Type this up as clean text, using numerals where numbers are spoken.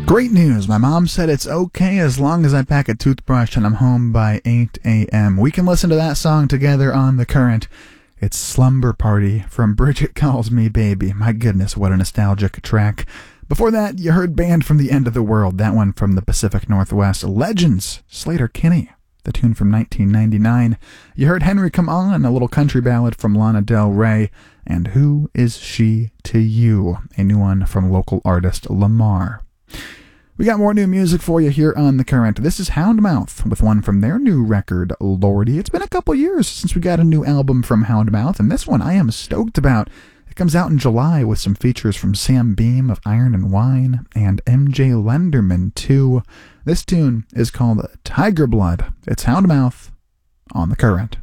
Great news. My mom said it's okay as long as I pack a toothbrush and I'm home by 8 a.m. We can listen to that song together on The Current. It's Slumber Party from Bridget Calls Me Baby. My goodness, what a nostalgic track. Before that, you heard Band from the End of the World, that one from the Pacific Northwest. Legends, Sleater-Kinney, the tune from 1999. You heard Henry Come On, a little country ballad from Lana Del Rey. And Who Is She to You, a new one from local artist Lamar. We got more new music for you here on The Current. This is Houndmouth with one from their new record, Lordy. It's been a couple years since we got a new album from Houndmouth, and this one I am stoked about. It comes out in July with some features from Sam Beam of Iron and Wine and MJ Lenderman too. This tune is called Tiger Blood. It's Houndmouth on The Current.